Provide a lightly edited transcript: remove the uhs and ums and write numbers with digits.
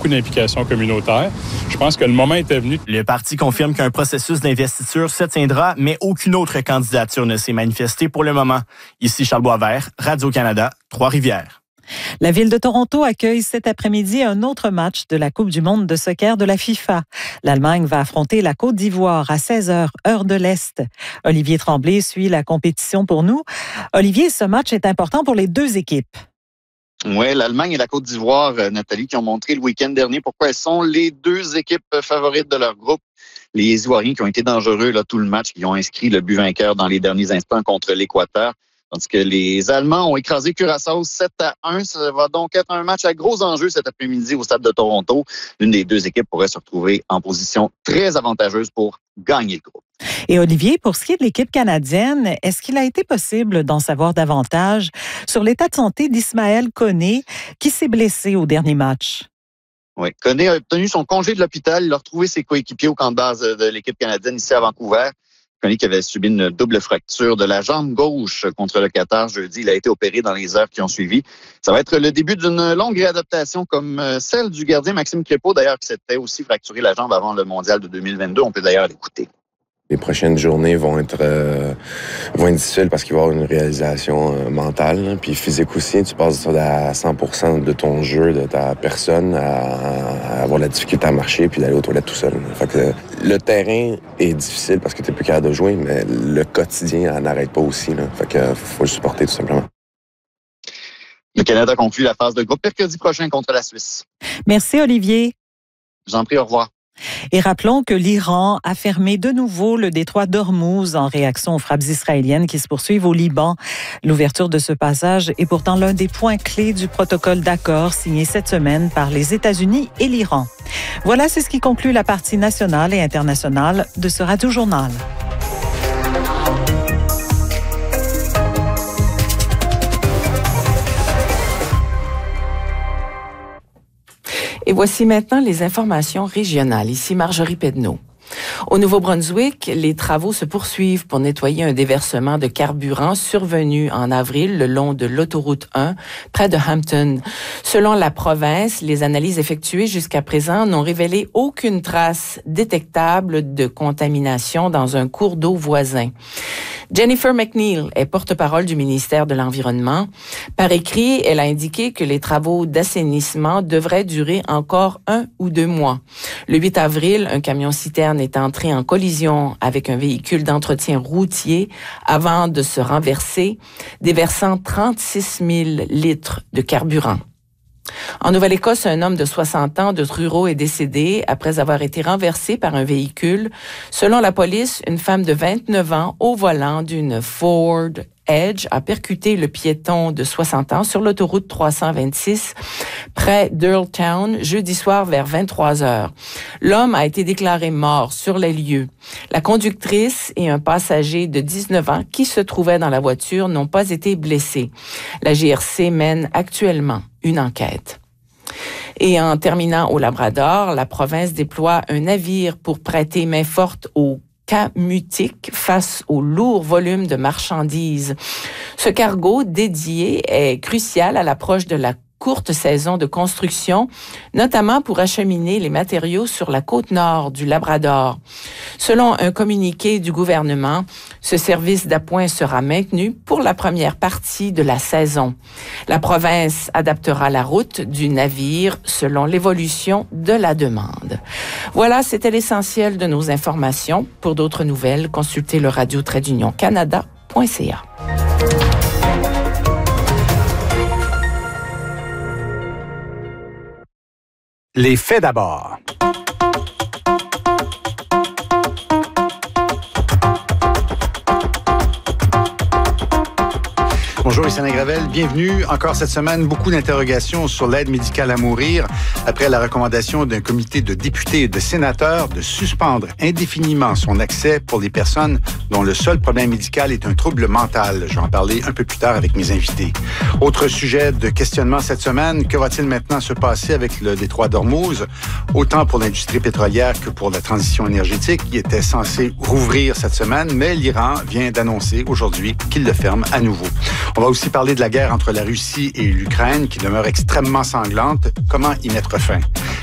beaucoup d'implications communautaires. Je pense que le moment était venu. Le parti confirme qu'un processus d'investiture se tiendra, mais aucune autre candidature ne s'est manifestée pour le moment. Ici Charles Boisvert, Radio-Canada, Trois-Rivières. La ville de Toronto accueille cet après-midi un autre match de la Coupe du monde de soccer de la FIFA. L'Allemagne va affronter la Côte d'Ivoire à 16h, heure de l'Est. Olivier Tremblay suit la compétition pour nous. Olivier, ce match est important pour les deux équipes. Oui, l'Allemagne et la Côte d'Ivoire, Nathalie, qui ont montré le week-end dernier pourquoi elles sont les deux équipes favorites de leur groupe. Les Ivoiriens qui ont été dangereux là, tout le match, qui ont inscrit le but vainqueur dans les derniers instants contre l'Équateur. Tandis que les Allemands ont écrasé Curaçao 7-1. Ça va donc être un match à gros enjeux cet après-midi au stade de Toronto. L'une des deux équipes pourrait se retrouver en position très avantageuse pour gagner le groupe. Et Olivier, pour ce qui est de l'équipe canadienne, est-ce qu'il a été possible d'en savoir davantage sur l'état de santé d'Ismaël Koné, qui s'est blessé au dernier match? Oui, Koné a obtenu son congé de l'hôpital. Il a retrouvé ses coéquipiers au camp de base de l'équipe canadienne ici à Vancouver. Koné qui avait subi une double fracture de la jambe gauche contre le Qatar jeudi. Il a été opéré dans les heures qui ont suivi. Ça va être le début d'une longue réadaptation comme celle du gardien Maxime Crépeau, d'ailleurs, qui s'était aussi fracturé la jambe avant le mondial de 2022. On peut d'ailleurs l'écouter. Les prochaines journées vont être difficiles parce qu'il va y avoir une réalisation mentale, puis physique aussi. Tu passes à 100% de ton jeu, de ta personne, à avoir la difficulté à marcher puis d'aller aux toilettes tout seul. Fait que le terrain est difficile parce que tu n'es plus capable de jouer, mais le quotidien n'arrête pas aussi. Là. Fait que faut le supporter tout simplement. Le Canada conclut la phase de groupe mercredi prochain contre la Suisse. Merci Olivier. J'en prie, au revoir. Et rappelons que l'Iran a fermé de nouveau le détroit d'Ormuz en réaction aux frappes israéliennes qui se poursuivent au Liban. L'ouverture de ce passage est pourtant l'un des points clés du protocole d'accord signé cette semaine par les États-Unis et l'Iran. Voilà, c'est ce qui conclut la partie nationale et internationale de ce Radio-Journal. Et voici maintenant les informations régionales. Ici Marjorie Pedneau. Au Nouveau-Brunswick, les travaux se poursuivent pour nettoyer un déversement de carburant survenu en avril le long de l'autoroute 1 près de Hampton. Selon la province, les analyses effectuées jusqu'à présent n'ont révélé aucune trace détectable de contamination dans un cours d'eau voisin. Jennifer McNeil est porte-parole du ministère de l'Environnement. Par écrit, elle a indiqué que les travaux d'assainissement devraient durer encore 1 ou 2 mois. Le 8 avril, un camion-citerne est entré en collision avec un véhicule d'entretien routier avant de se renverser, déversant 36 000 litres de carburant. En Nouvelle-Écosse, un homme de 60 ans de Truro est décédé après avoir été renversé par un véhicule. Selon la police, une femme de 29 ans au volant d'une Ford Edge a percuté le piéton de 60 ans sur l'autoroute 326 près d'Earltown jeudi soir vers 23h. L'homme a été déclaré mort sur les lieux. La conductrice et un passager de 19 ans qui se trouvaient dans la voiture n'ont pas été blessés. La GRC mène actuellement une enquête. Et en terminant au Labrador, la province déploie un navire pour prêter main forte aux Camutic face au lourd volume de marchandises. Ce cargo dédié est crucial à l'approche de la courte saison de construction, notamment pour acheminer les matériaux sur la côte nord du Labrador. Selon un communiqué du gouvernement, ce service d'appoint sera maintenu pour la première partie de la saison. La province adaptera la route du navire selon l'évolution de la demande. Voilà, c'était l'essentiel de nos informations. Pour d'autres nouvelles, consultez le radio-canada.ca. Les faits d'abord. Bonjour, ici Alain Gravel. Bienvenue. Encore cette semaine, beaucoup d'interrogations sur l'aide médicale à mourir après la recommandation d'un comité de députés et de sénateurs de suspendre indéfiniment son accès pour les personnes dont le seul problème médical est un trouble mental. Je vais en parler un peu plus tard avec mes invités. Autre sujet de questionnement cette semaine, que va-t-il maintenant se passer avec le détroit d'Ormuz, autant pour l'industrie pétrolière que pour la transition énergétique qui était censée rouvrir cette semaine, mais l'Iran vient d'annoncer aujourd'hui qu'il le ferme à nouveau. On va aussi parler de la guerre entre la Russie et l'Ukraine qui demeure extrêmement sanglante. Comment y mettre fin?